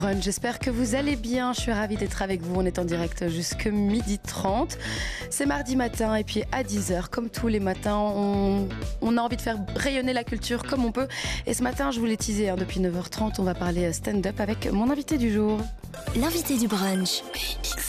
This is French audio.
J'espère que vous allez bien, je suis ravie d'être avec vous, on est en direct jusqu'à 12h30. C'est mardi matin et puis à 10h, comme tous les matins, on a envie de faire rayonner la culture comme on peut. Et ce matin, je vous l'ai teasé, depuis 9h30, on va parler stand-up avec mon invité du jour. L'invité du brunch.